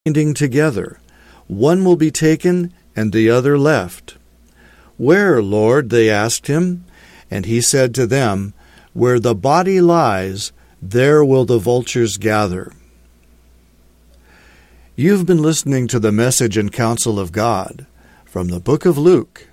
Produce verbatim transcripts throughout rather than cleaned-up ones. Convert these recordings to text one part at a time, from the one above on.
binding together. One will be taken, and the other left. Where, Lord? They asked him. And he said to them, Where the body lies, there will the vultures gather. You've been listening to the message and counsel of God from the book of Luke.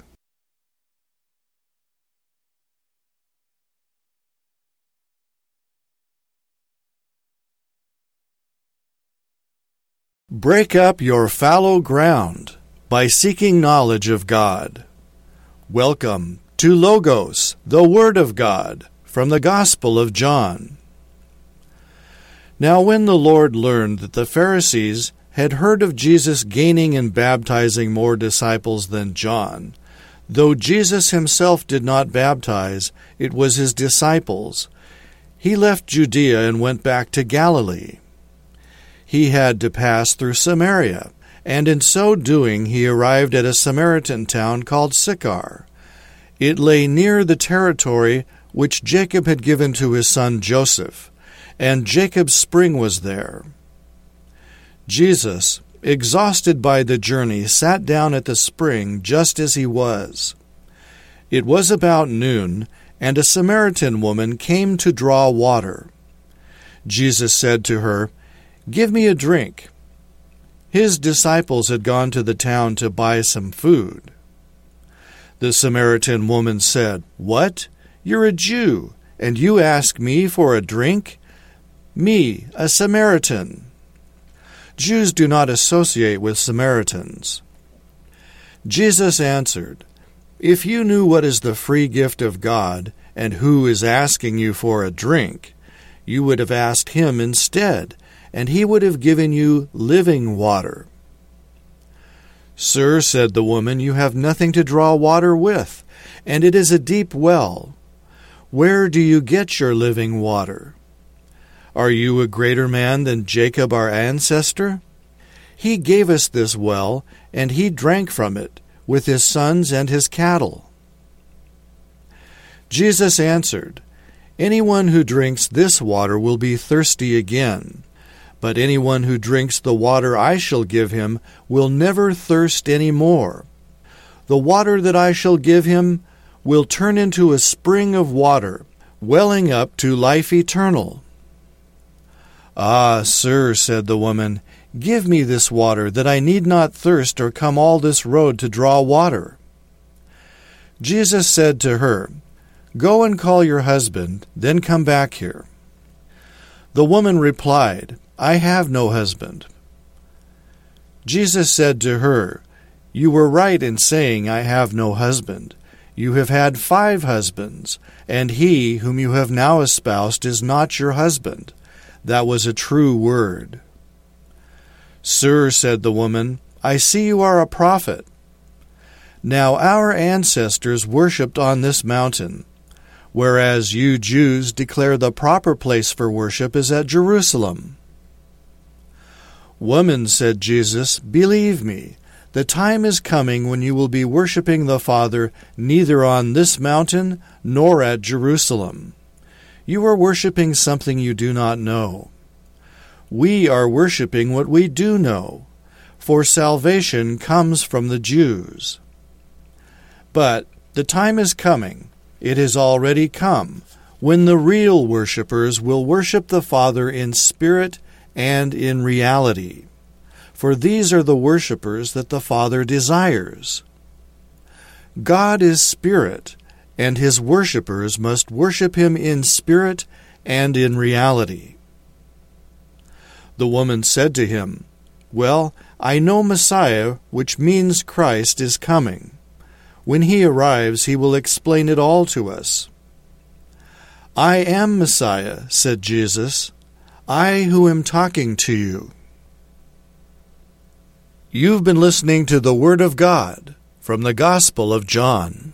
Break up your fallow ground by seeking knowledge of God. Welcome to Logos, the Word of God, from the Gospel of John. Now when the Lord learned that the Pharisees had heard of Jesus gaining and baptizing more disciples than John, though Jesus himself did not baptize, it was his disciples, he left Judea and went back to Galilee. He had to pass through Samaria, and in so doing he arrived at a Samaritan town called Sychar. It lay near the territory which Jacob had given to his son Joseph, and Jacob's spring was there. Jesus, exhausted by the journey, sat down at the spring just as he was. It was about noon, and a Samaritan woman came to draw water. Jesus said to her, Give me a drink. His disciples had gone to the town to buy some food. The Samaritan woman said, What? You're a Jew, and you ask me for a drink? Me, a Samaritan. Jews do not associate with Samaritans. Jesus answered, If you knew what is the free gift of God, and who is asking you for a drink, you would have asked him instead, and he would have given you living water. Sir, said the woman, you have nothing to draw water with, and it is a deep well. Where do you get your living water? Are you a greater man than Jacob our ancestor? He gave us this well, and he drank from it, with his sons and his cattle. Jesus answered, Anyone who drinks this water will be thirsty again. But anyone who drinks the water I shall give him will never thirst any more. The water that I shall give him will turn into a spring of water, welling up to life eternal. Ah, sir, said the woman, give me this water, that I need not thirst or come all this road to draw water. Jesus said to her, Go and call your husband, then come back here. The woman replied, I have no husband. Jesus said to her, You were right in saying, I have no husband. You have had five husbands, and he whom you have now espoused is not your husband. That was a true word. Sir, said the woman, I see you are a prophet. Now our ancestors worshipped on this mountain, whereas you Jews declare the proper place for worship is at Jerusalem. Woman, said Jesus, believe me, the time is coming when you will be worshiping the Father neither on this mountain nor at Jerusalem. You are worshiping something you do not know. We are worshiping what we do know, for salvation comes from the Jews. But the time is coming, it has already come, when the real worshipers will worship the Father in spirit and in reality. For these are the worshipers that the Father desires. God is spirit, and his worshipers must worship him in spirit and in reality. The woman said to him, Well, I know Messiah, which means Christ, is coming. When he arrives, he will explain it all to us. I am Messiah, said Jesus. I who am talking to you. You've been listening to the Word of God from the Gospel of John.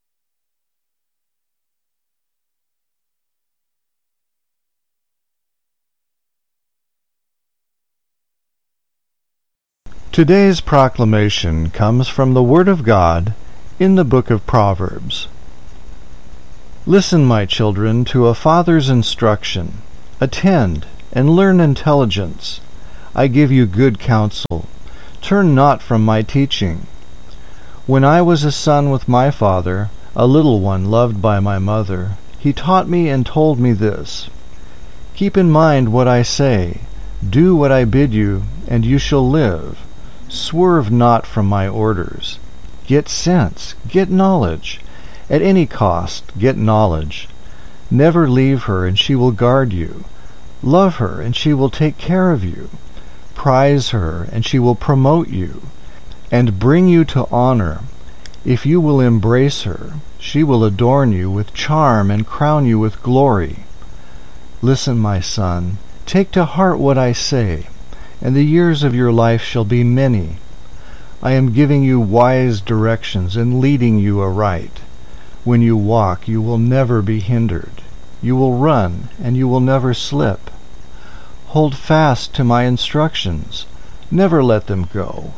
Today's proclamation comes from the Word of God in the book of Proverbs. Listen, my children, to a father's instruction. Attend and learn intelligence. I give you good counsel. Turn not from my teaching. When I was a son with my father, a little one loved by my mother, he taught me and told me this: Keep in mind what I say, do what I bid you, and you shall live. Swerve not from my orders. Get sense, get knowledge. At any cost, get knowledge. Never leave her, and she will guard you. Love her, and she will take care of you. Prize her, and she will promote you, and bring you to honor. If you will embrace her, she will adorn you with charm and crown you with glory. Listen, my son, take to heart what I say, and the years of your life shall be many. I am giving you wise directions and leading you aright. When you walk, you will never be hindered. You will run, and you will never slip. Hold fast to my instructions. Never let them go.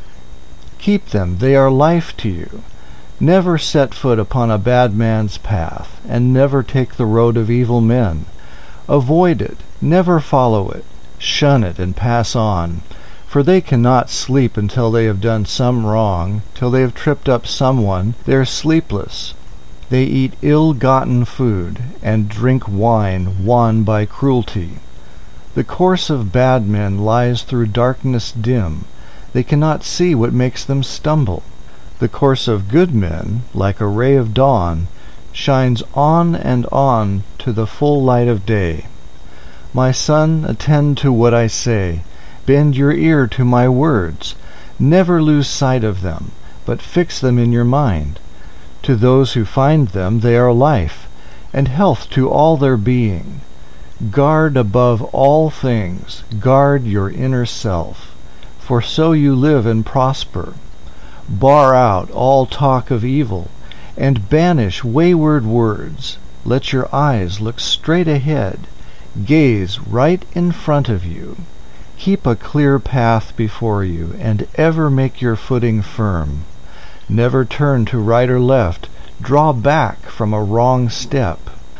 Keep them, they are life to you. Never set foot upon a bad man's path, and never take the road of evil men. Avoid it, never follow it. Shun it and pass on. For they cannot sleep until they have done some wrong, till they have tripped up someone. They are sleepless. They eat ill-gotten food, and drink wine won by cruelty. The course of bad men lies through darkness dim. They cannot see what makes them stumble. The course of good men, like a ray of dawn, shines on and on to the full light of day. My son, attend to what I say. Bend your ear to my words. Never lose sight of them, but fix them in your mind. To those who find them they are life, and health to all their being. Guard above all things, guard your inner self, for so you live and prosper. Bar out all talk of evil, and banish wayward words. Let your eyes look straight ahead. Gaze right in front of you. Keep a clear path before you, and ever make your footing firm. Never turn to right or left. Draw back from a wrong step.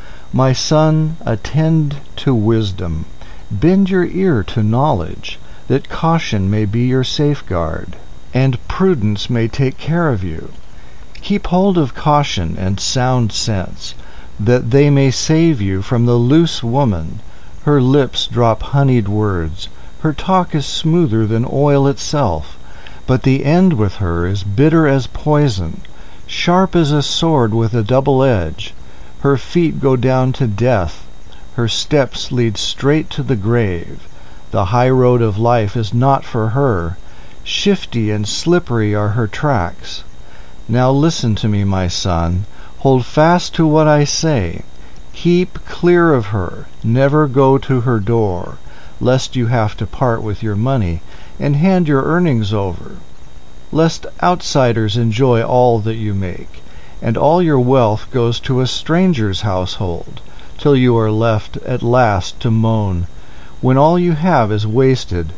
My son, attend to wisdom. Bend your ear to knowledge, that caution may be your safeguard, and prudence may take care of you. Keep hold of caution and sound sense, that they may save you from the loose woman. Her lips drop honeyed words. Her talk is smoother than oil itself, but the end with her is bitter as poison, sharp as a sword with a double edge. Her feet go down to death. Her steps lead straight to the grave. The high road of life is not for her. Shifty and slippery are her tracks. Now listen to me, my son. Hold fast to what I say. Keep clear of her. Never go to her door, lest you have to part with your money and hand your earnings over, lest outsiders enjoy all that you make, and all your wealth goes to a stranger's household, till you are left at last to moan, when all you have is wasted.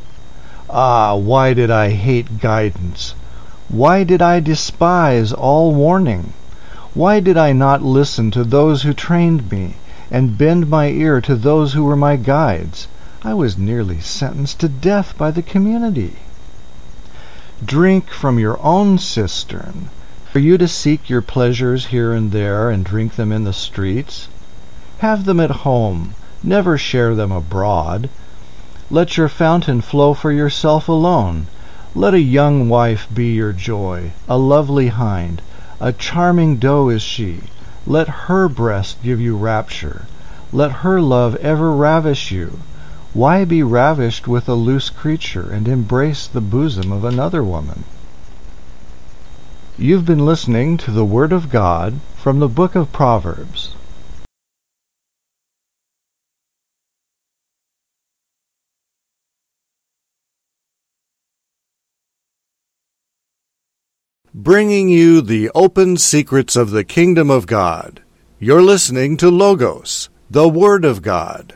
Ah, why did I hate guidance? Why did I despise all warning? Why did I not listen to those who trained me, and bend my ear to those who were my guides? I was nearly sentenced to death by the community. Drink from your own cistern. Are you to seek your pleasures here and there, and drink them in the streets? Have them at home, never share them abroad. Let your fountain flow for yourself alone. Let a young wife be your joy, a lovely hind. A charming doe is she. Let her breast give you rapture. Let her love ever ravish you. Why be ravished with a loose creature, and embrace the bosom of another woman? You've been listening to the Word of God from the book of Proverbs. Bringing you the open secrets of the kingdom of God. You're listening to Logos, the Word of God.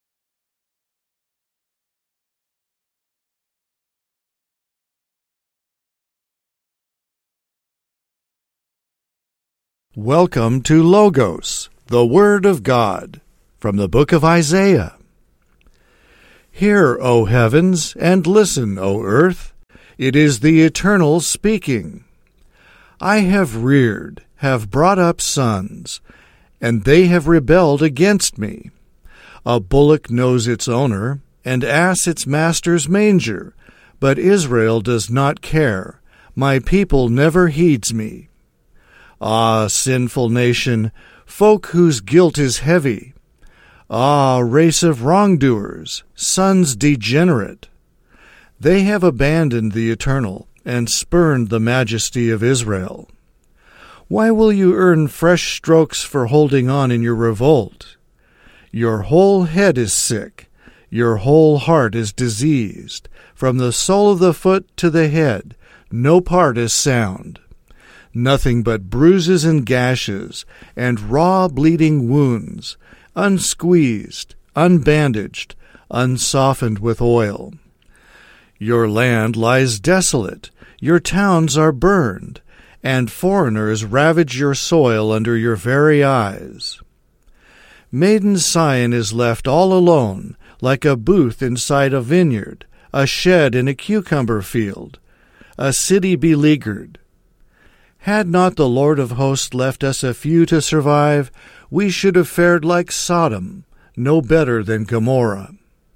Welcome to Logos, the Word of God, from the book of Isaiah. Hear, O heavens, and listen, O earth. It is the Eternal speaking. I have reared, have brought up sons, and they have rebelled against me. A bullock knows its owner, and ass its master's manger, but Israel does not care. My people never heeds me. Ah, sinful nation, folk whose guilt is heavy. Ah, race of wrongdoers, sons degenerate. They have abandoned the Eternal and spurned the majesty of Israel. Why will you earn fresh strokes for holding on in your revolt? Your whole head is sick, your whole heart is diseased. From the sole of the foot to the head, no part is sound. Nothing but bruises and gashes, and raw bleeding wounds, unsqueezed, unbandaged, unsoftened with oil. Your land lies desolate, your towns are burned, and foreigners ravage your soil under your very eyes. Maiden Sion is left all alone, like a booth inside a vineyard, a shed in a cucumber field, a city beleaguered. Had not the Lord of hosts left us a few to survive, we should have fared like Sodom, no better than Gomorrah.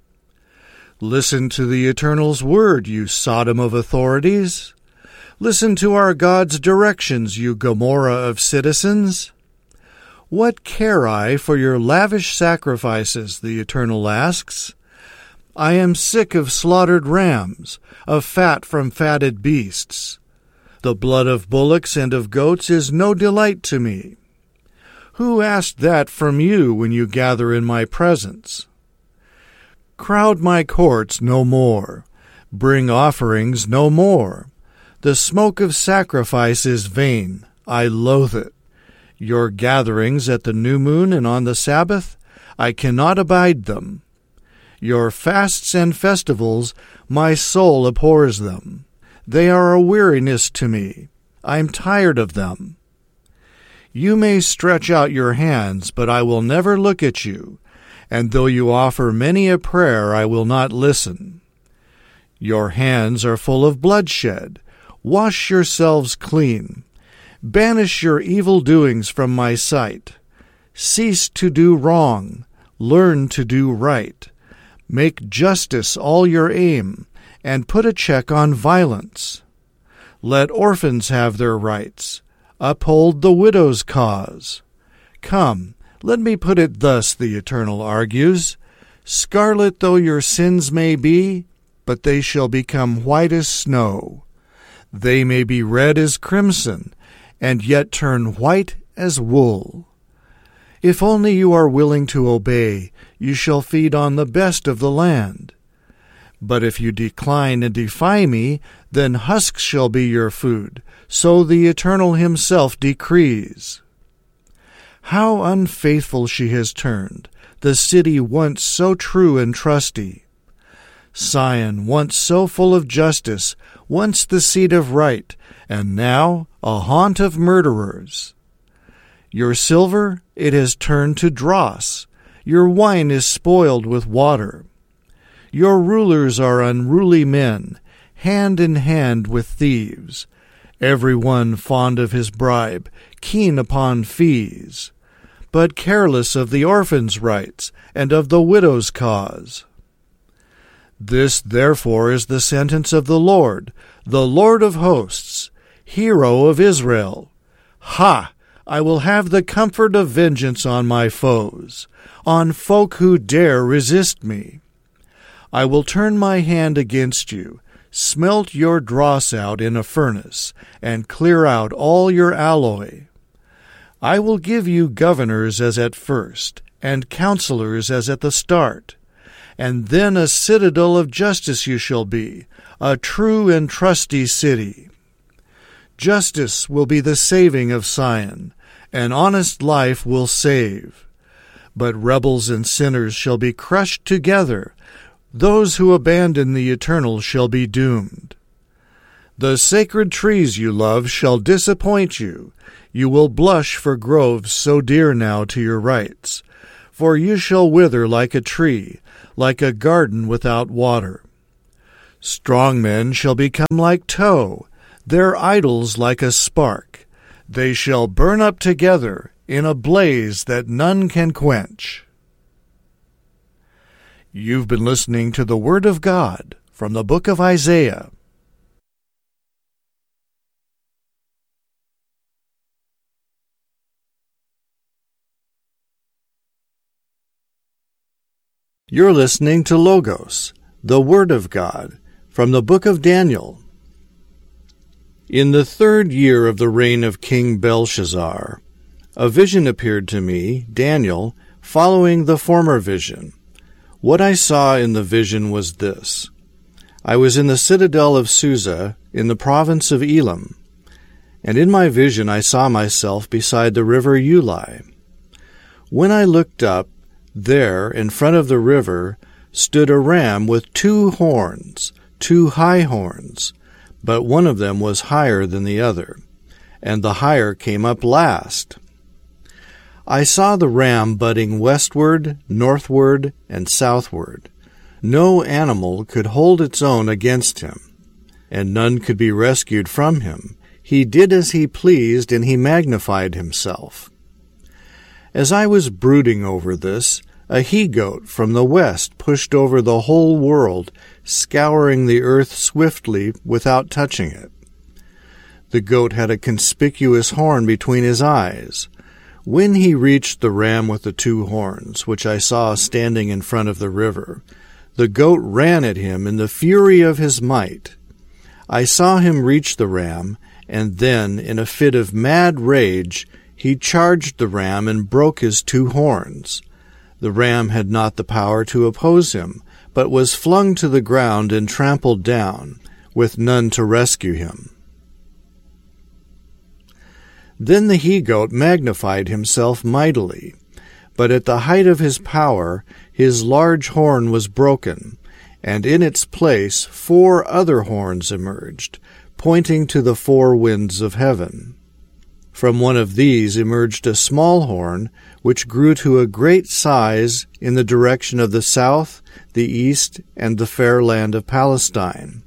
Listen to the Eternal's word, you Sodom of authorities. Listen to our God's directions, you Gomorrah of citizens. What care I for your lavish sacrifices, the Eternal asks. I am sick of slaughtered rams, of fat from fatted beasts. The blood of bullocks and of goats is no delight to me. Who asked that from you when you gather in my presence? Crowd my courts no more. Bring offerings no more. The smoke of sacrifice is vain. I loathe it. Your gatherings at the new moon and on the Sabbath, I cannot abide them. Your fasts and festivals, my soul abhors them. They are a weariness to me. I am tired of them. You may stretch out your hands, but I will never look at you, and though you offer many a prayer, I will not listen. Your hands are full of bloodshed. Wash yourselves clean. Banish your evil doings from my sight. Cease to do wrong. Learn to do right. Make justice all your aim, and put a check on violence. Let orphans have their rights. Uphold the widow's cause. Come, let me put it thus, the Eternal argues. Scarlet though your sins may be, but they shall become white as snow. They may be red as crimson, and yet turn white as wool. If only you are willing to obey, you shall feed on the best of the land. But if you decline and defy me, then husks shall be your food, so the Eternal himself decrees. How unfaithful she has turned, the city once so true and trusty. Sion, once so full of justice, once the seat of right, and now a haunt of murderers. Your silver, it has turned to dross. Your wine is spoiled with water. Your rulers are unruly men, hand in hand with thieves, every one fond of his bribe, keen upon fees, but careless of the orphan's rights and of the widow's cause. This, therefore, is the sentence of the Lord, the Lord of hosts, Hero of Israel. Ha! I will have the comfort of vengeance on my foes, on folk who dare resist me. I will turn my hand against you, smelt your dross out in a furnace, and clear out all your alloy. I will give you governors as at first, and counselors as at the start. And then a citadel of justice you shall be, a true and trusty city. Justice will be the saving of Sion, and honest life will save. But rebels and sinners shall be crushed together. Those who abandon the Eternal shall be doomed. The sacred trees you love shall disappoint you. You will blush for groves so dear now to your rights. for you shall wither like a tree, like a garden without water. Strong men shall become like tow, their idols like a spark. They shall burn up together in a blaze that none can quench. You've been listening to the Word of God from the book of Isaiah. You're listening to Logos, the Word of God, from the book of Daniel. In the third year of the reign of King Belshazzar, a vision appeared to me, Daniel, following the former vision. What I saw in the vision was this. I was in the citadel of Susa, in the province of Elam, and in my vision I saw myself beside the river Ulai. When I looked up, there, in front of the river, stood a ram with two horns, two high horns, but one of them was higher than the other, and the higher came up last. I saw the ram butting westward, northward, and southward. No animal could hold its own against him, and none could be rescued from him. He did as he pleased, and he magnified himself. As I was brooding over this, a he-goat from the west pushed over the whole world, scouring the earth swiftly without touching it. The goat had a conspicuous horn between his eyes. When he reached the ram with the two horns, which I saw standing in front of the river, the goat ran at him in the fury of his might. I saw him reach the ram, and then, in a fit of mad rage, he charged the ram and broke his two horns. The ram had not the power to oppose him, but was flung to the ground and trampled down, with none to rescue him. Then the he-goat magnified himself mightily, but at the height of his power his large horn was broken, and in its place four other horns emerged, pointing to the four winds of heaven. From one of these emerged a small horn, which grew to a great size in the direction of the south, the east, and the fair land of Palestine.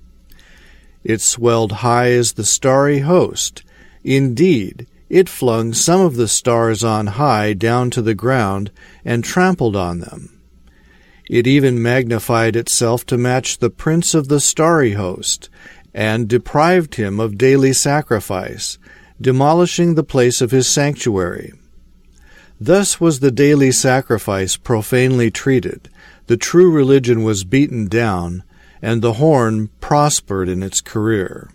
It swelled high as the starry host. Indeed, it flung some of the stars on high down to the ground and trampled on them. It even magnified itself to match the prince of the starry host, and deprived him of daily sacrifice, demolishing the place of his sanctuary. Thus was the daily sacrifice profanely treated, the true religion was beaten down, and the horn prospered in its career.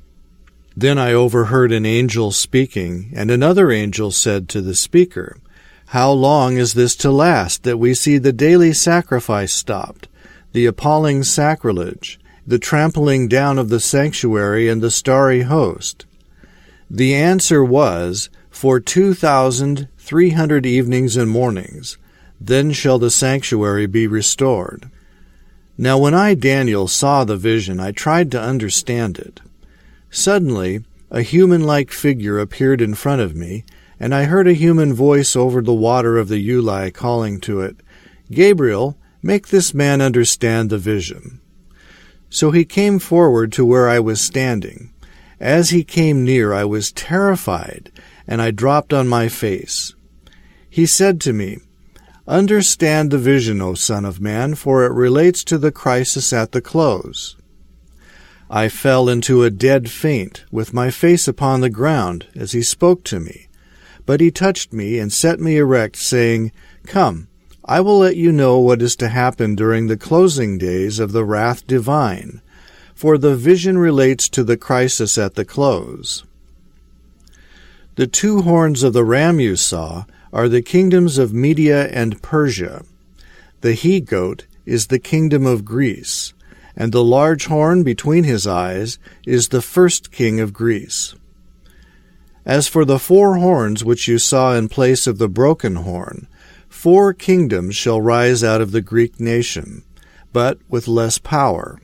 Then I overheard an angel speaking, and another angel said to the speaker, "How long is this to last, that we see the daily sacrifice stopped, the appalling sacrilege, the trampling down of the sanctuary and the starry host?" The answer was, "For two thousand three hundred evenings and mornings, then shall the sanctuary be restored." Now when I, Daniel, saw the vision, I tried to understand it. Suddenly, a human-like figure appeared in front of me, and I heard a human voice over the water of the Ulai calling to it, "Gabriel, make this man understand the vision." So he came forward to where I was standing. As he came near, I was terrified, and I dropped on my face. He said to me, "Understand the vision, O Son of Man, for it relates to the crisis at the close." I fell into a dead faint, with my face upon the ground, as he spoke to me. But he touched me and set me erect, saying, "Come, I will let you know what is to happen during the closing days of the wrath divine, for the vision relates to the crisis at the close." The two horns of the ram you saw are the kingdoms of Media and Persia. The he-goat is the kingdom of Greece, and the large horn between his eyes is the first king of Greece. As for the four horns which you saw in place of the broken horn, four kingdoms shall rise out of the Greek nation, but with less power.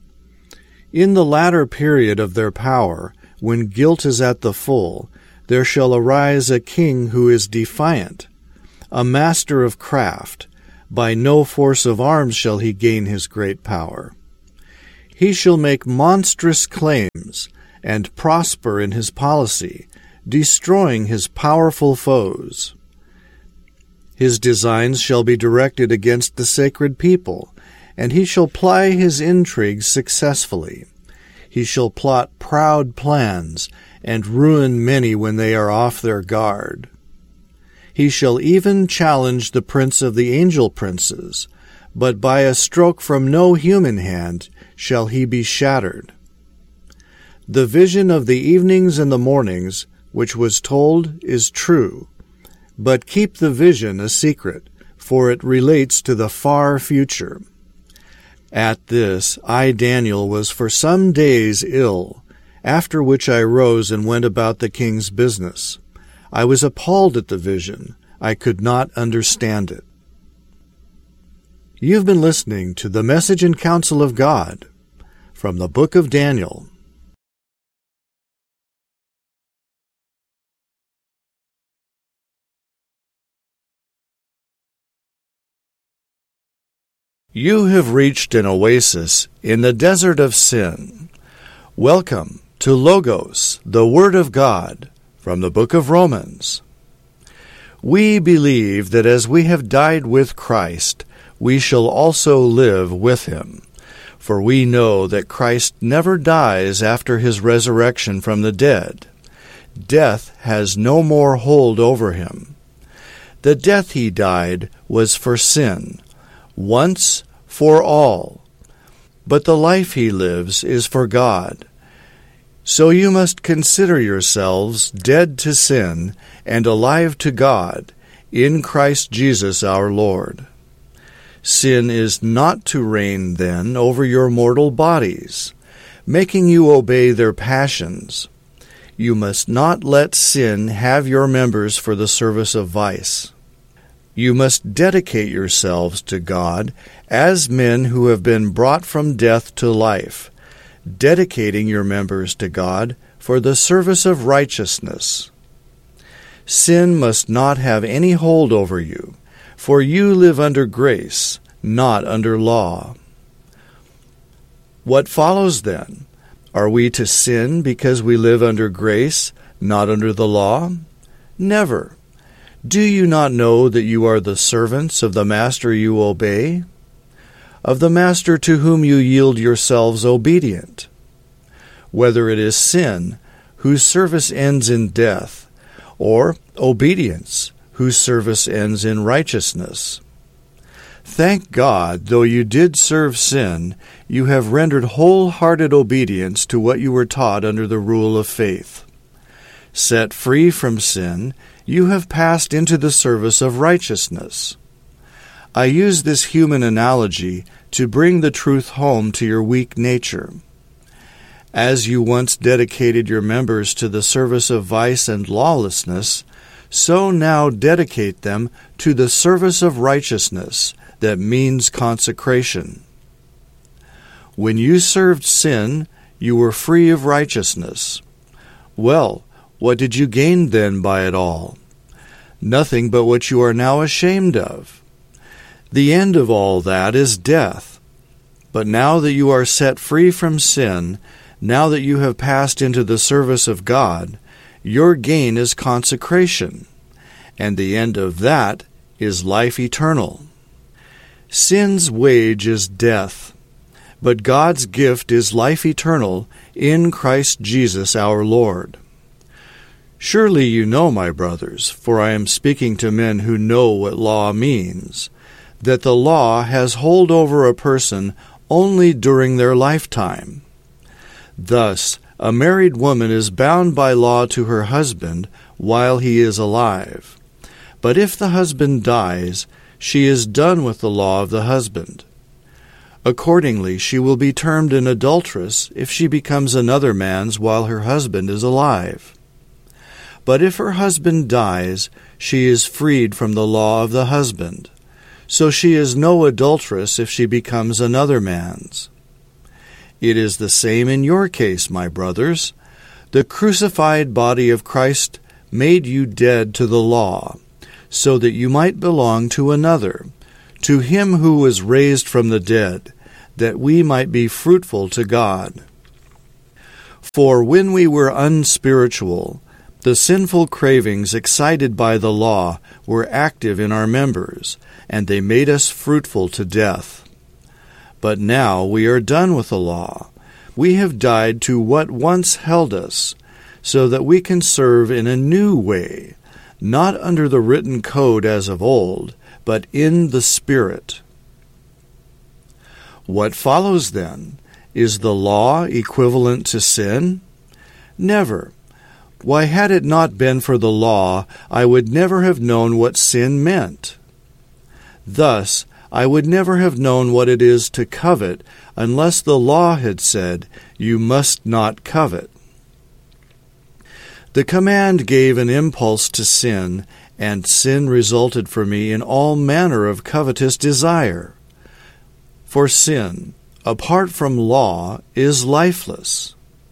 In the latter period of their power, when guilt is at the full, there shall arise a king who is defiant, a master of craft. By no force of arms shall he gain his great power. He shall make monstrous claims, and prosper in his policy, destroying his powerful foes. His designs shall be directed against the sacred people, and he shall ply his intrigues successfully. He shall plot proud plans, and ruin many when they are off their guard. He shall even challenge the prince of the angel princes, but by a stroke from no human hand shall he be shattered. The vision of the evenings and the mornings, which was told, is true, but keep the vision a secret, for it relates to the far future. At this I, Daniel, was for some days ill, after which I rose and went about the king's business. I was appalled at the vision. I could not understand it. You've been listening to the Message and Counsel of God from the Book of Daniel. You have reached an oasis in the desert of sin. Welcome to Logos, the Word of God, from the Book of Romans. We believe that as we have died with Christ, we shall also live with him. For we know that Christ never dies after his resurrection from the dead. Death has no more hold over him. The death he died was for sin, once for all. But the life he lives is for God. So you must consider yourselves dead to sin and alive to God in Christ Jesus our Lord. Sin is not to reign, then, over your mortal bodies, making you obey their passions. You must not let sin have your members for the service of vice. You must dedicate yourselves to God as men who have been brought from death to life, dedicating your members to God for the service of righteousness. Sin must not have any hold over you, for you live under grace, not under law. What follows then? Are we to sin because we live under grace, not under the law? Never. Do you not know that you are the servants of the master you obey? Of the master to whom you yield yourselves obedient? Whether it is sin, whose service ends in death, or obedience, whose service ends in righteousness. Thank God, though you did serve sin, you have rendered wholehearted obedience to what you were taught under the rule of faith. Set free from sin, you have passed into the service of righteousness. I use this human analogy to bring the truth home to your weak nature. As you once dedicated your members to the service of vice and lawlessness, so now dedicate them to the service of righteousness, that means consecration. When you served sin, you were free of righteousness. Well, what did you gain then by it all? Nothing but what you are now ashamed of. The end of all that is death. But now that you are set free from sin, now that you have passed into the service of God, your gain is consecration, and the end of that is life eternal. Sin's wage is death, but God's gift is life eternal in Christ Jesus our Lord. Surely you know, my brothers, for I am speaking to men who know what law means, that the law has hold over a person only during their lifetime. Thus, a married woman is bound by law to her husband while he is alive. But if the husband dies, she is done with the law of the husband. Accordingly, she will be termed an adulteress if she becomes another man's while her husband is alive. But if her husband dies, she is freed from the law of the husband. So she is no adulteress if she becomes another man's. It is the same in your case, my brothers. The crucified body of Christ made you dead to the law, so that you might belong to another, to him who was raised from the dead, that we might be fruitful to God. For when we were unspiritual, the sinful cravings excited by the law were active in our members, and they made us fruitful to death. But now we are done with the law. We have died to what once held us, so that we can serve in a new way, not under the written code as of old, but in the Spirit. What follows then? Is the law equivalent to sin? Never. Why, had it not been for the law, I would never have known what sin meant. Thus, I would never have known what it is to covet unless the law had said, "You must not covet." The command gave an impulse to sin, and sin resulted for me in all manner of covetous desire. For sin, apart from law, is lifeless.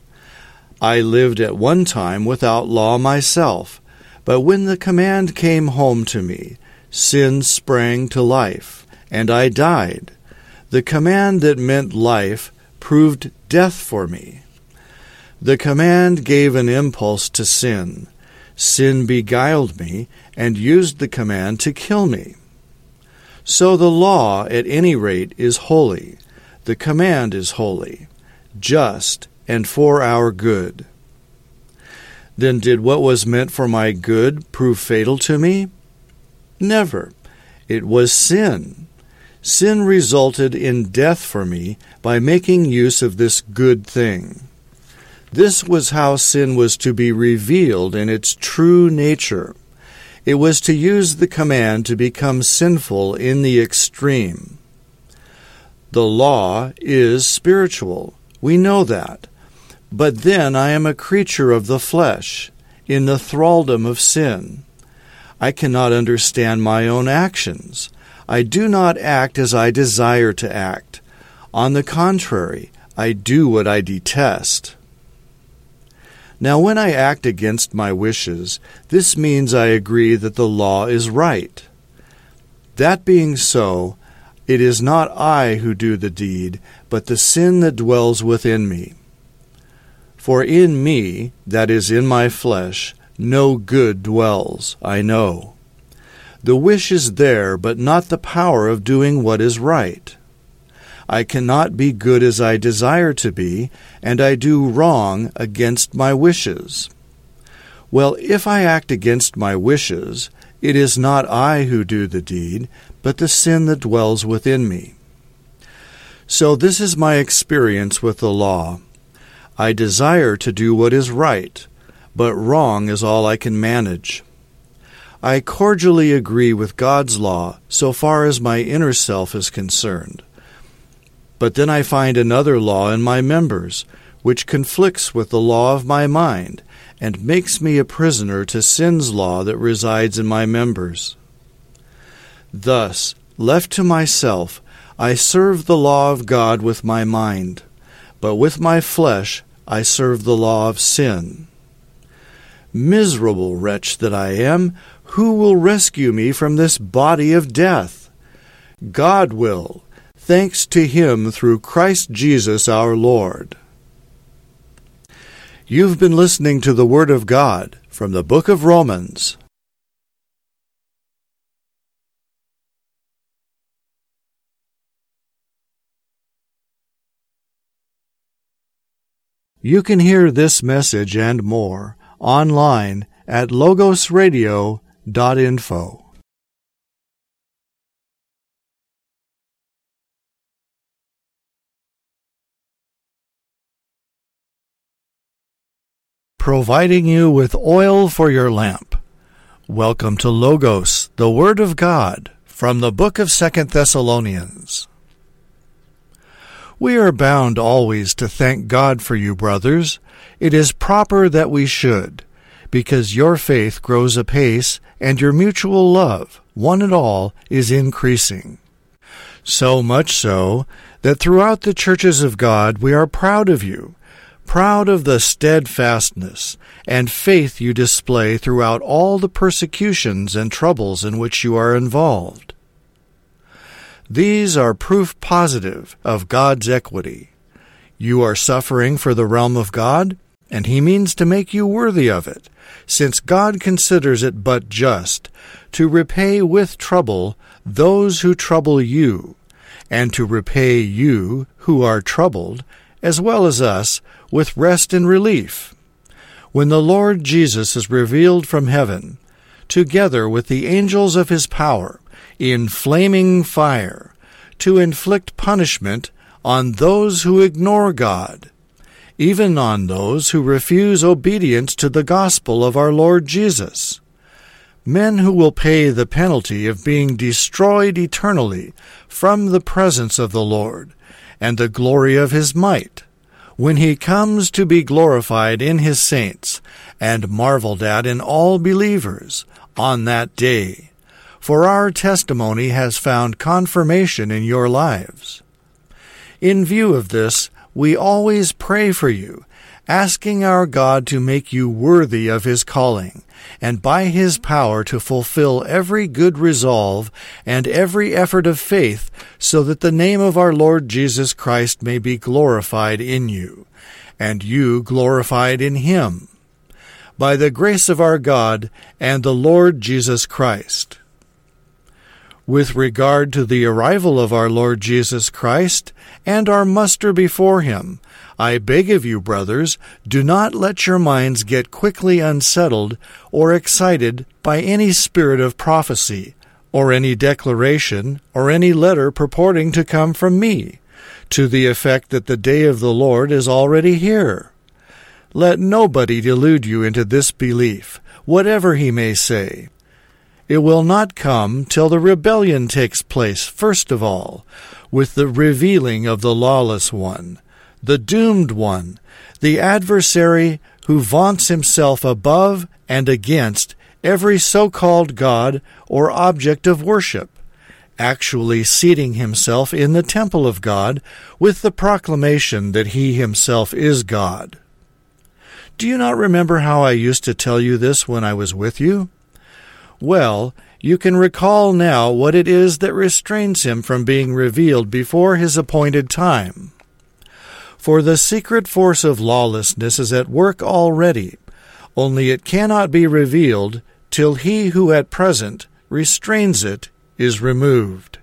I lived at one time without law myself, but when the command came home to me, sin sprang to life, and I died. The command that meant life proved death for me. The command gave an impulse to sin. Sin beguiled me and used the command to kill me. So the law, at any rate, is holy. The command is holy, just, and for our good. Then did what was meant for my good prove fatal to me? Never. It was sin. Sin resulted in death for me by making use of this good thing. This was how sin was to be revealed in its true nature. It was to use the command to become sinful in the extreme. The law is spiritual. We know that. But then I am a creature of the flesh, in the thraldom of sin. I cannot understand my own actions. I do not act as I desire to act. On the contrary, I do what I detest. Now when I act against my wishes, this means I agree that the law is right. That being so, it is not I who do the deed, but the sin that dwells within me. For in me, that is in my flesh, no good dwells, I know. The wish is there, but not the power of doing what is right. I cannot be good as I desire to be, and I do wrong against my wishes. Well, if I act against my wishes, it is not I who do the deed, but the sin that dwells within me. So this is my experience with the law. I desire to do what is right, but wrong is all I can manage. I cordially agree with God's law so far as my inner self is concerned. But then I find another law in my members, which conflicts with the law of my mind, and makes me a prisoner to sin's law that resides in my members. Thus, left to myself, I serve the law of God with my mind, but with my flesh I serve the law of sin. Miserable wretch that I am, who will rescue me from this body of death? God will, thanks to Him through Christ Jesus our Lord. You've been listening to the Word of God from the book of Romans. You can hear this message and more online at logos radio dot info. Providing you with oil for your lamp. Welcome to Logos, the Word of God, from the book of Second Thessalonians. We are bound always to thank God for you, brothers. It is proper that we should, because your faith grows apace, and your mutual love, one and all, is increasing. So much so, that throughout the churches of God we are proud of you, proud of the steadfastness and faith you display throughout all the persecutions and troubles in which you are involved. These are proof positive of God's equity. You are suffering for the realm of God, and He means to make you worthy of it, since God considers it but just to repay with trouble those who trouble you, and to repay you who are troubled, as well as us, with rest and relief. When the Lord Jesus is revealed from heaven, together with the angels of His power, in flaming fire, to inflict punishment on those who ignore God, even on those who refuse obedience to the gospel of our Lord Jesus. Men who will pay the penalty of being destroyed eternally from the presence of the Lord and the glory of His might, when He comes to be glorified in His saints and marveled at in all believers on that day. For our testimony has found confirmation in your lives. In view of this, we always pray for you, asking our God to make you worthy of His calling, and by His power to fulfill every good resolve and every effort of faith, so that the name of our Lord Jesus Christ may be glorified in you, and you glorified in Him, by the grace of our God and the Lord Jesus Christ. With regard to the arrival of our Lord Jesus Christ and our muster before Him, I beg of you, brothers, do not let your minds get quickly unsettled or excited by any spirit of prophecy, or any declaration, or any letter purporting to come from me, to the effect that the day of the Lord is already here. Let nobody delude you into this belief, whatever he may say. It will not come till the rebellion takes place, first of all, with the revealing of the lawless one, the doomed one, the adversary who vaunts himself above and against every so-called God or object of worship, actually seating himself in the temple of God with the proclamation that he himself is God. Do you not remember how I used to tell you this when I was with you? Well, you can recall now what it is that restrains him from being revealed before his appointed time. For the secret force of lawlessness is at work already, only it cannot be revealed till he who at present restrains it is removed.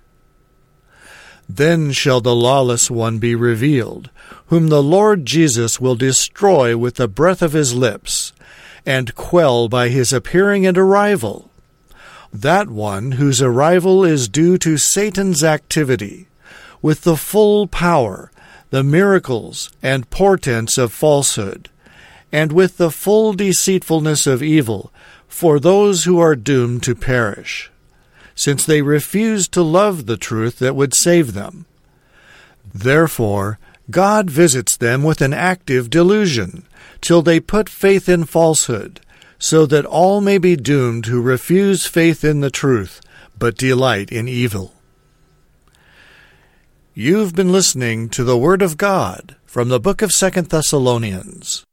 Then shall the lawless one be revealed, whom the Lord Jesus will destroy with the breath of his lips, and quell by his appearing and arrival. That one whose arrival is due to Satan's activity, with the full power, the miracles and portents of falsehood, and with the full deceitfulness of evil for those who are doomed to perish, since they refuse to love the truth that would save them. Therefore, God visits them with an active delusion, till they put faith in falsehood, so that all may be doomed who refuse faith in the truth, but delight in evil. You've been listening to the Word of God from the book of Second Thessalonians.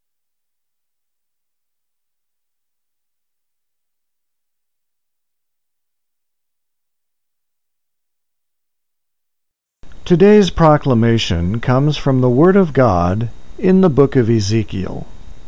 Today's proclamation comes from the Word of God in the book of Ezekiel.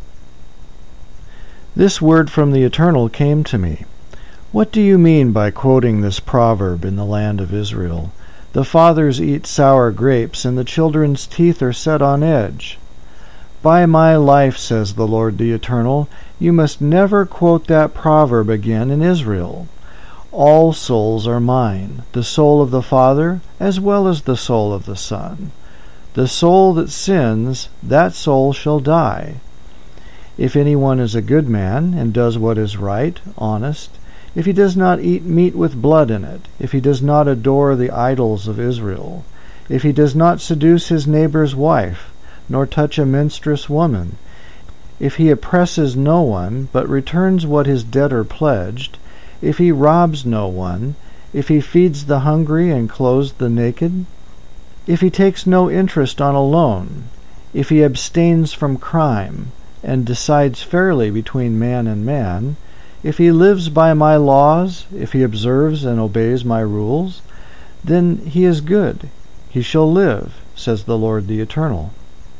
This word from the Eternal came to me. What do you mean by quoting this proverb in the land of Israel? The fathers eat sour grapes, and the children's teeth are set on edge. By my life, says the Lord the Eternal, you must never quote that proverb again in Israel. All souls are mine, the soul of the Father as well as the soul of the Son. The soul that sins, that soul shall die. If anyone is a good man, and does what is right, honest, if he does not eat meat with blood in it, if he does not adore the idols of Israel, if he does not seduce his neighbor's wife, nor touch a menstruous woman, if he oppresses no one, but returns what his debtor pledged, if he robs no one, if he feeds the hungry and clothes the naked, if he takes no interest on a loan, if he abstains from crime, and decides fairly between man and man, if he lives by my laws, if he observes and obeys my rules, then he is good, he shall live, says the Lord the Eternal.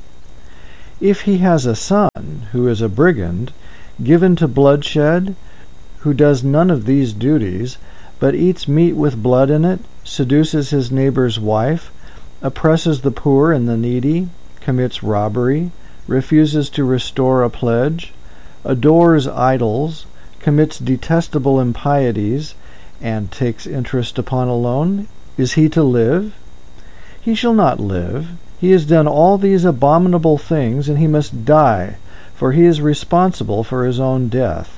If he has a son who is a brigand, given to bloodshed, who does none of these duties, but eats meat with blood in it, seduces his neighbor's wife, oppresses the poor and the needy, commits robbery, refuses to restore a pledge, adores idols, commits detestable impieties, and takes interest upon a loan, is he to live? He shall not live. He has done all these abominable things, and he must die, for he is responsible for his own death.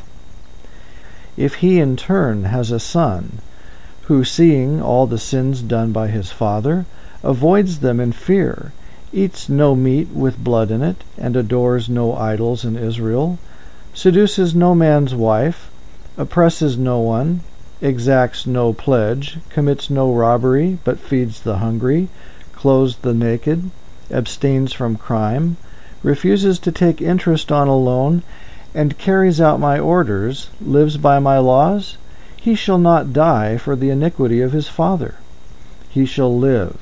If he in turn has a son, who, seeing all the sins done by his father, avoids them in fear, eats no meat with blood in it, and adores no idols in Israel, seduces no man's wife, oppresses no one, exacts no pledge, commits no robbery, but feeds the hungry, clothes the naked, abstains from crime, refuses to take interest on a loan, and carries out my orders, lives by my laws, he shall not die for the iniquity of his father. He shall live.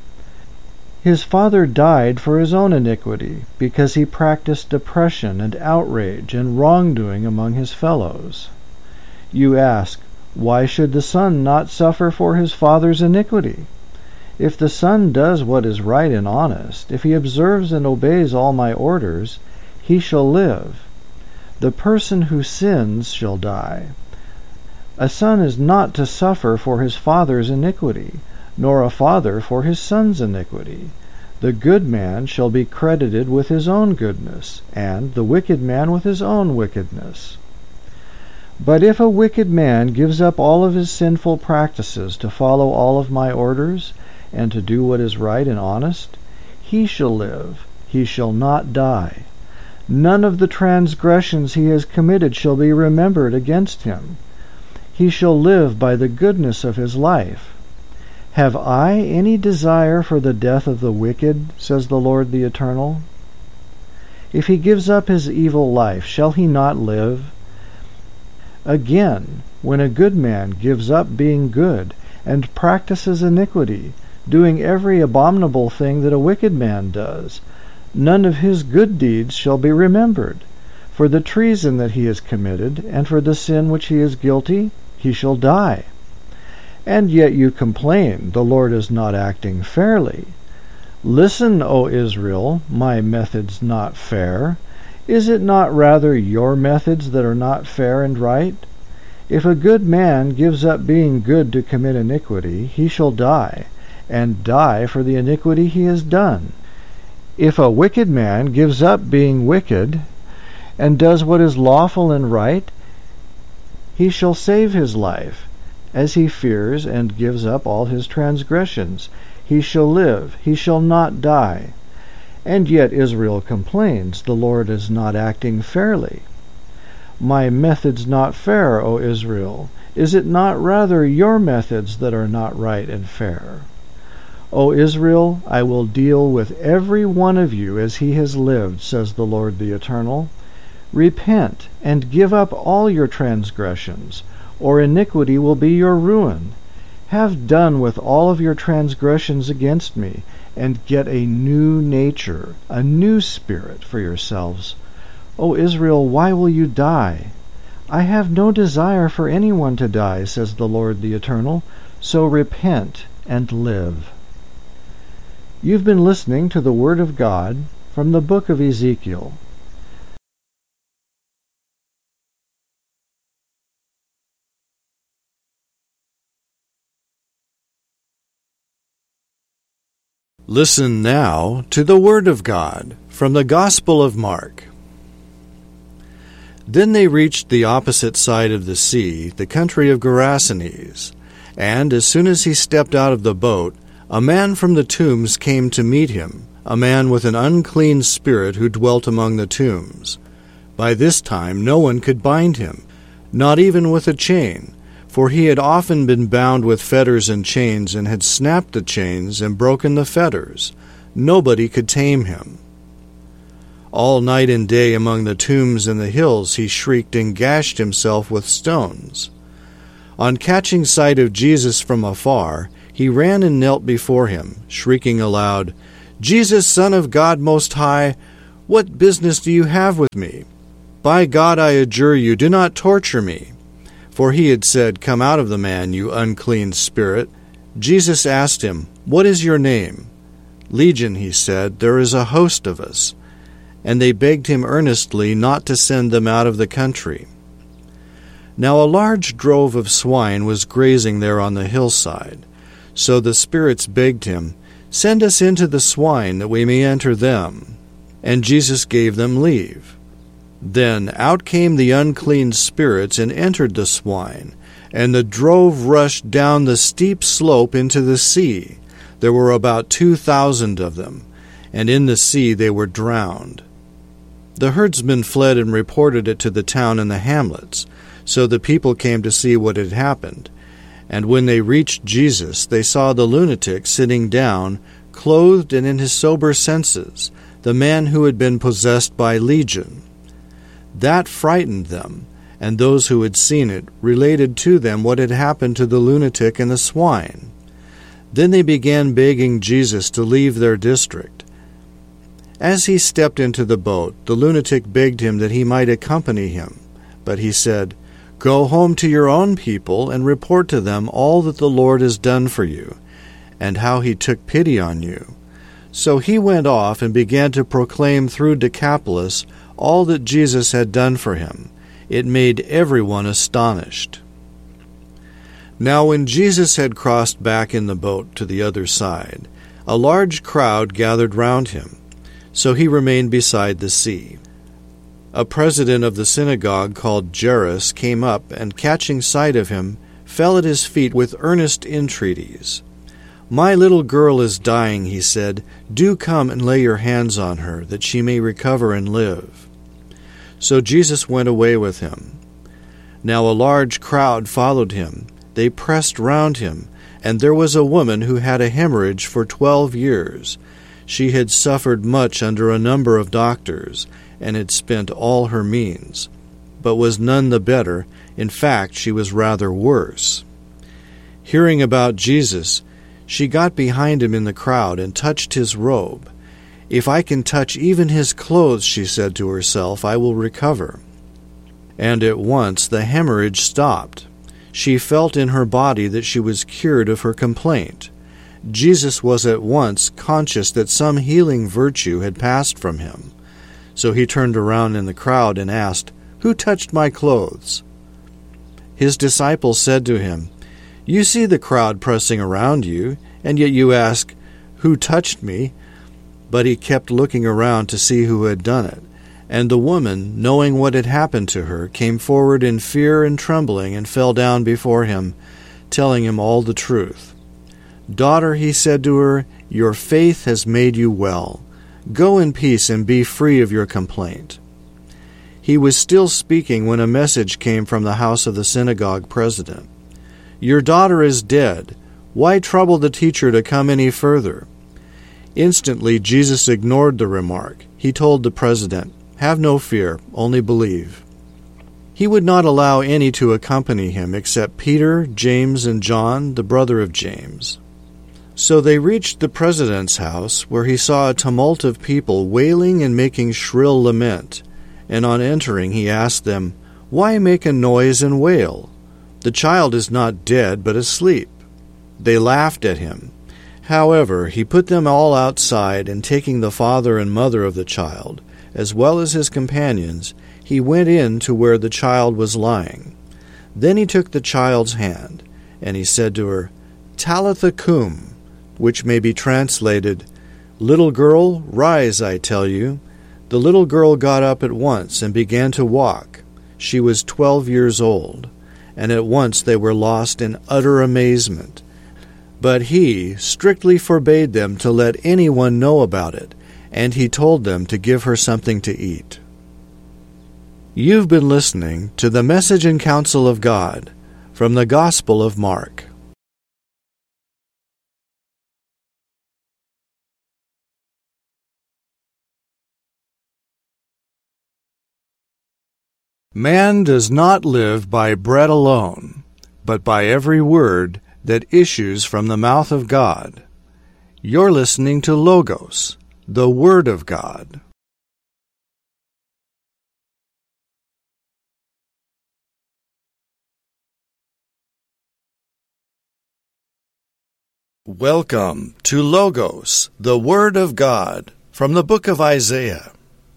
His father died for his own iniquity, because he practiced oppression and outrage and wrongdoing among his fellows. You ask, why should the son not suffer for his father's iniquity? If the son does what is right and honest, if he observes and obeys all my orders, he shall live. The person who sins shall die. A son is not to suffer for his father's iniquity, nor a father for his son's iniquity. The good man shall be credited with his own goodness, and the wicked man with his own wickedness. But if a wicked man gives up all of his sinful practices to follow all of my orders, and to do what is right and honest, he shall live, he shall not die. None of the transgressions he has committed shall be remembered against him. He shall live by the goodness of his life. Have I any desire for the death of the wicked, says the Lord the Eternal? If he gives up his evil life, shall he not live? Again, when a good man gives up being good, and practices iniquity, doing every abominable thing that a wicked man does, none of his good deeds shall be remembered. For the treason that he has committed, and for the sin which he is guilty, he shall die. And yet you complain, the Lord is not acting fairly. Listen, O Israel, my methods not fair. Is it not rather your methods that are not fair and right? If a good man gives up being good to commit iniquity, he shall die, and die for the iniquity he has done. If a wicked man gives up being wicked, and does what is lawful and right, he shall save his life. As he fears and gives up all his transgressions, he shall live, he shall not die. And yet Israel complains, the Lord is not acting fairly. My methods not fair, O Israel. Is it not rather your methods that are not right and fair? O Israel, I will deal with every one of you as he has lived, says the Lord the Eternal. Repent, and give up all your transgressions, or iniquity will be your ruin. Have done with all of your transgressions against me, and get a new nature, a new spirit for yourselves. O Israel, why will you die? I have no desire for anyone to die, says the Lord the Eternal, so repent and live. You've been listening to the Word of God from the book of Ezekiel. Listen now to the Word of God from the Gospel of Mark. Then they reached the opposite side of the sea, the country of Gerasenes, and as soon as he stepped out of the boat, a man from the tombs came to meet him, a man with an unclean spirit who dwelt among the tombs. By this time no one could bind him, not even with a chain, for he had often been bound with fetters and chains, and had snapped the chains and broken the fetters. Nobody could tame him. All night and day among the tombs and the hills he shrieked and gashed himself with stones. On catching sight of Jesus from afar, he ran and knelt before him, shrieking aloud, "Jesus, Son of God Most High, what business do you have with me? By God, I adjure you, do not torture me." For he had said, "Come out of the man, you unclean spirit." Jesus asked him, "What is your name?" "Legion," he said, "there is a host of us." And they begged him earnestly not to send them out of the country. Now a large drove of swine was grazing there on the hillside. So the spirits begged him, "Send us into the swine, that we may enter them." And Jesus gave them leave. Then out came the unclean spirits and entered the swine, and the drove rushed down the steep slope into the sea. There were about two thousand of them, and in the sea they were drowned. The herdsmen fled and reported it to the town and the hamlets. So the people came to see what had happened. And when they reached Jesus, they saw the lunatic sitting down, clothed and in his sober senses, the man who had been possessed by Legion. That frightened them, and those who had seen it related to them what had happened to the lunatic and the swine. Then they began begging Jesus to leave their district. As he stepped into the boat, the lunatic begged him that he might accompany him. But he said, "Go home to your own people and report to them all that the Lord has done for you, and how he took pity on you." So he went off and began to proclaim through Decapolis all that Jesus had done for him. It made everyone astonished. Now when Jesus had crossed back in the boat to the other side, a large crowd gathered round him. So he remained beside the sea. A president of the synagogue called Jairus came up, and catching sight of him, fell at his feet with earnest entreaties. "My little girl is dying," he said. "Do come and lay your hands on her, that she may recover and live." So Jesus went away with him. Now a large crowd followed him. They pressed round him, and there was a woman who had a hemorrhage for twelve years. She had suffered much under a number of doctors, and had spent all her means, but was none the better. In fact, she was rather worse. Hearing about Jesus, she got behind him in the crowd and touched his robe. "If I can touch even his clothes," she said to herself, "I will recover." And at once the hemorrhage stopped. She felt in her body that she was cured of her complaint. Jesus was at once conscious that some healing virtue had passed from him. So he turned around in the crowd and asked, "Who touched my clothes?" His disciples said to him, "You see the crowd pressing around you, and yet you ask, 'Who touched me?'" But he kept looking around to see who had done it. And the woman, knowing what had happened to her, came forward in fear and trembling and fell down before him, telling him all the truth. "Daughter," he said to her, "your faith has made you well. Go in peace and be free of your complaint." He was still speaking when a message came from the house of the synagogue president. "Your daughter is dead. Why trouble the teacher to come any further?" Instantly Jesus ignored the remark. He told the president, "Have no fear, only believe." He would not allow any to accompany him except Peter, James, and John, the brother of James. So they reached the president's house, where he saw a tumult of people wailing and making shrill lament. And on entering he asked them, "Why make a noise and wail? The child is not dead, but asleep." They laughed at him. However, he put them all outside, and taking the father and mother of the child, as well as his companions, he went in to where the child was lying. Then he took the child's hand, and he said to her, "Talitha cum," which may be translated, "Little girl, rise, I tell you." The little girl got up at once and began to walk. She was twelve years old, and at once they were lost in utter amazement. But he strictly forbade them to let anyone know about it, and he told them to give her something to eat. You've been listening to the Message and Counsel of God from the Gospel of Mark. Man does not live by bread alone, but by every word that issues from the mouth of God. You're listening to Logos, the Word of God. Welcome to Logos, the Word of God, from the book of Isaiah.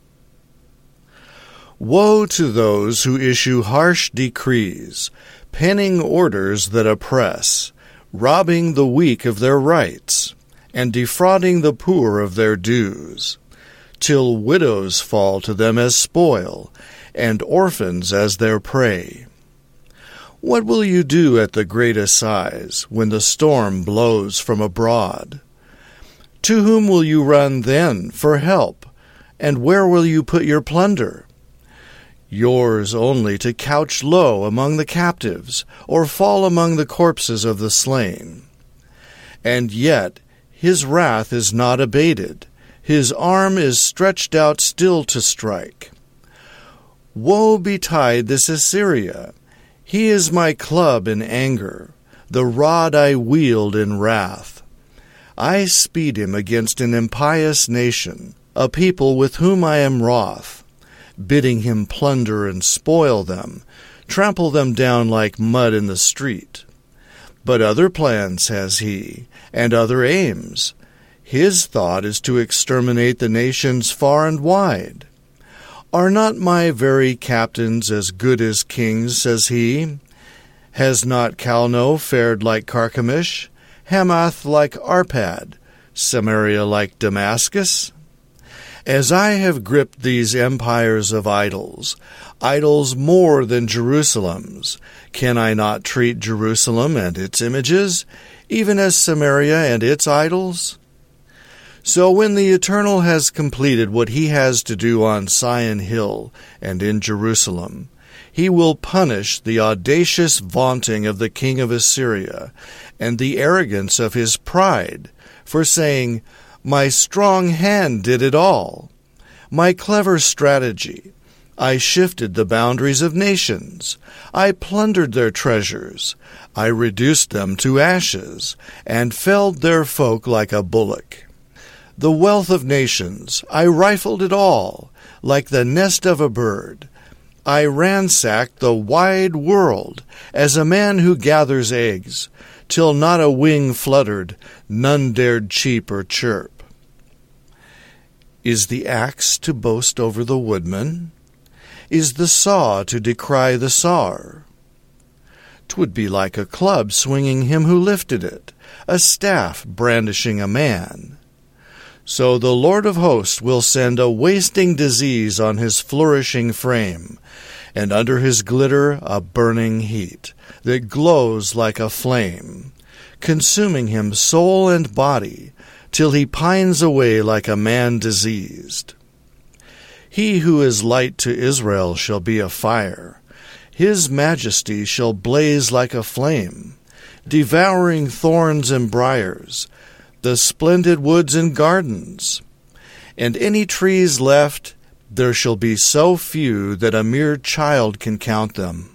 Woe to those who issue harsh decrees, penning orders that oppress, robbing the weak of their rights, and defrauding the poor of their dues, till widows fall to them as spoil, and orphans as their prey. What will you do at the great assize, when the storm blows from abroad? To whom will you run then for help, and where will you put your plunder? Yours only to couch low among the captives, or fall among the corpses of the slain. And yet his wrath is not abated, his arm is stretched out still to strike. Woe betide this Assyria! He is my club in anger, the rod I wield in wrath. I speed him against an impious nation, a people with whom I am wroth, bidding him plunder and spoil them, trample them down like mud in the street. But other plans has he, and other aims. His thought is to exterminate the nations far and wide. Are not my very captains as good as kings, says he? Has not Calno fared like Carchemish, Hamath like Arpad, Samaria like Damascus? As I have gripped these empires of idols, idols more than Jerusalem's, can I not treat Jerusalem and its images, even as Samaria and its idols? So when the Eternal has completed what he has to do on Sion Hill and in Jerusalem, he will punish the audacious vaunting of the king of Assyria and the arrogance of his pride for saying, "My strong hand did it all. My clever strategy. I shifted the boundaries of nations. I plundered their treasures. I reduced them to ashes, and felled their folk like a bullock. The wealth of nations, I rifled it all, like the nest of a bird. I ransacked the wide world, as a man who gathers eggs, till not a wing fluttered, none dared cheep or chirp. Is the axe to boast over the woodman? Is the saw to decry the sawer? 'Twould be like a club swinging him who lifted it, a staff brandishing a man. So the Lord of hosts will send a wasting disease on his flourishing frame, and under his glitter a burning heat that glows like a flame, consuming him soul and body, till he pines away like a man diseased. He who is light to Israel shall be a fire. His majesty shall blaze like a flame, devouring thorns and briars, the splendid woods and gardens. And any trees left, there shall be so few that a mere child can count them.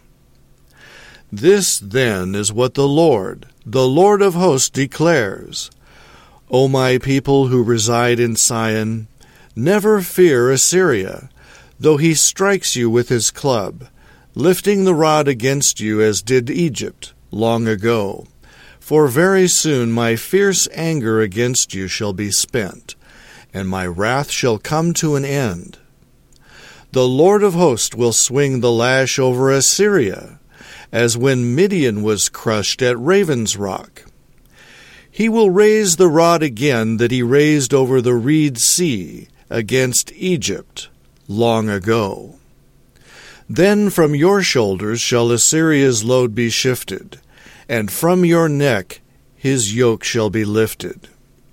This, then, is what the Lord, the Lord of hosts, declares. O my people who reside in Sion, never fear Assyria, though he strikes you with his club, lifting the rod against you as did Egypt long ago. For very soon my fierce anger against you shall be spent, and my wrath shall come to an end. The Lord of hosts will swing the lash over Assyria, as when Midian was crushed at Raven's Rock. He will raise the rod again that he raised over the Reed Sea against Egypt long ago. Then from your shoulders shall Assyria's load be shifted, and from your neck his yoke shall be lifted.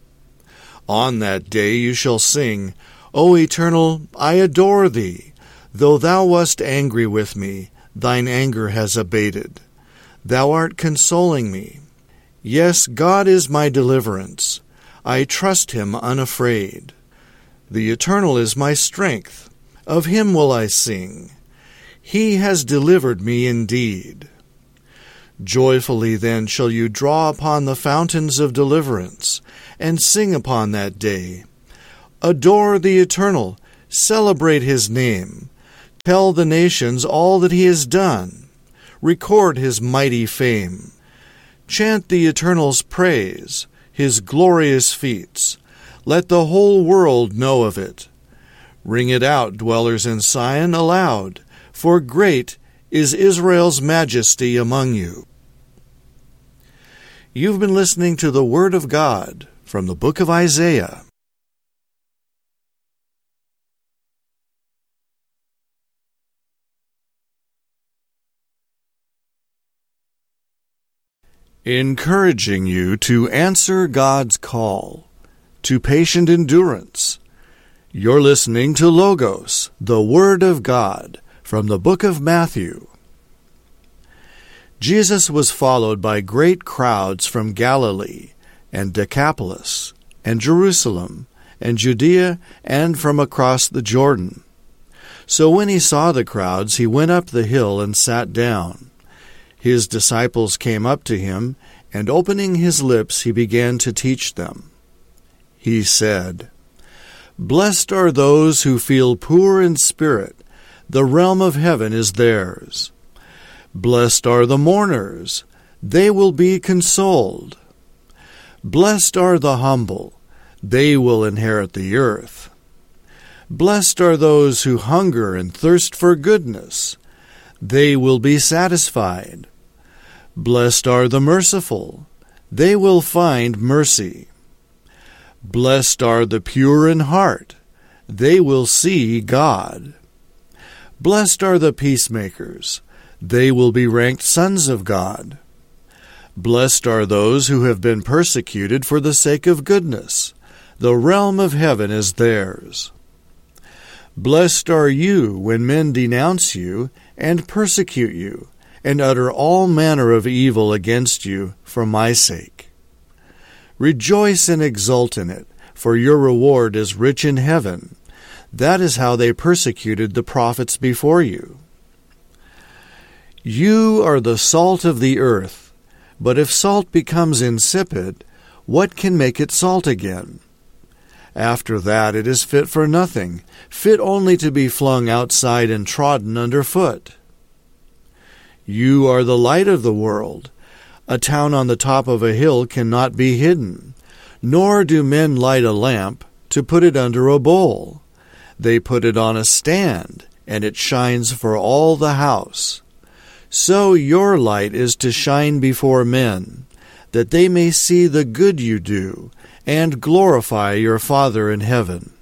On that day you shall sing, O Eternal, I adore thee. Though thou wast angry with me, thine anger has abated. Thou art consoling me. Yes, God is my deliverance. I trust him unafraid. The Eternal is my strength. Of him will I sing. He has delivered me indeed. Joyfully then shall you draw upon the fountains of deliverance, and sing upon that day. Adore the Eternal, celebrate his name. Tell the nations all that he has done. Record his mighty fame. Chant the Eternal's praise, his glorious feats. Let the whole world know of it. Ring it out, dwellers in Sion, aloud, for great is Israel's majesty among you. You've been listening to the Word of God from the book of Isaiah. Encouraging you to answer God's call, to patient endurance. You're listening to Logos, the Word of God, from the book of Matthew. Jesus was followed by great crowds from Galilee, and Decapolis, and Jerusalem, and Judea, and from across the Jordan. So when he saw the crowds, he went up the hill and sat down. His disciples came up to him, and opening his lips he began to teach them. He said, "Blessed are those who feel poor in spirit, the realm of heaven is theirs. Blessed are the mourners, they will be consoled. Blessed are the humble, they will inherit the earth. Blessed are those who hunger and thirst for goodness, they will be satisfied. Blessed are the merciful, they will find mercy. Blessed are the pure in heart, they will see God. Blessed are the peacemakers, they will be ranked sons of God. Blessed are those who have been persecuted for the sake of goodness, the realm of heaven is theirs. Blessed are you when men denounce you and persecute you, and utter all manner of evil against you for my sake. Rejoice and exult in it, for your reward is rich in heaven. That is how they persecuted the prophets before you. You are the salt of the earth, but if salt becomes insipid, what can make it salt again? After that it is fit for nothing, fit only to be flung outside and trodden under foot. You are the light of the world. A town on the top of a hill cannot be hidden, nor do men light a lamp to put it under a bowl. They put it on a stand, and it shines for all the house. So your light is to shine before men, that they may see the good you do, and glorify your Father in heaven.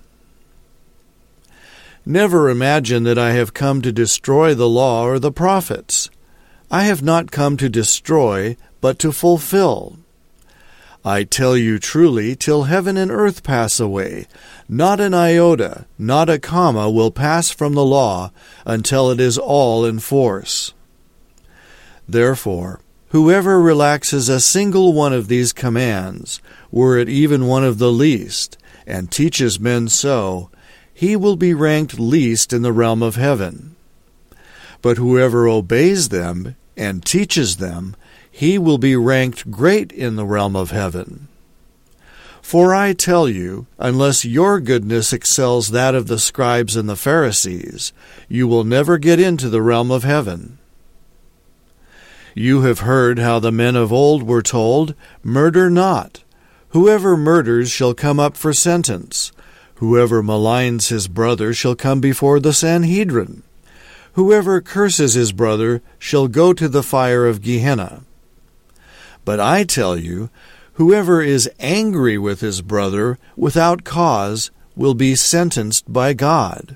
Never imagine that I have come to destroy the law or the prophets. I have not come to destroy, but to fulfill. I tell you truly, till heaven and earth pass away, not an iota, not a comma will pass from the law until it is all in force. Therefore, whoever relaxes a single one of these commands, were it even one of the least, and teaches men so, he will be ranked least in the realm of heaven. But whoever obeys them and teaches them, he will be ranked great in the realm of heaven. For I tell you, unless your goodness excels that of the scribes and the Pharisees, you will never get into the realm of heaven. You have heard how the men of old were told, "Murder not. Whoever murders shall come up for sentence. Whoever maligns his brother shall come before the Sanhedrin. Whoever curses his brother shall go to the fire of Gehenna. But I tell you, whoever is angry with his brother without cause will be sentenced by God.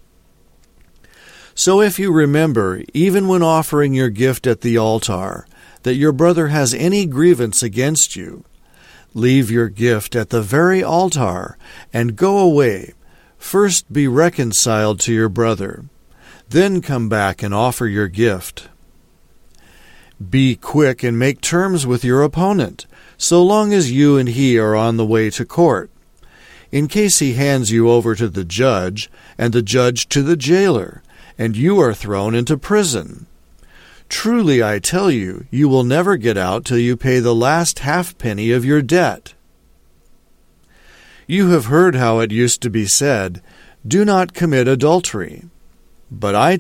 So if you remember, even when offering your gift at the altar, that your brother has any grievance against you, leave your gift at the very altar and go away. First be reconciled to your brother. Then come back and offer your gift. Be quick and make terms with your opponent, so long as you and he are on the way to court, in case he hands you over to the judge, and the judge to the jailer, and you are thrown into prison. Truly I tell you, you will never get out till you pay the last halfpenny of your debt. You have heard how it used to be said, 'Do not commit adultery.' But I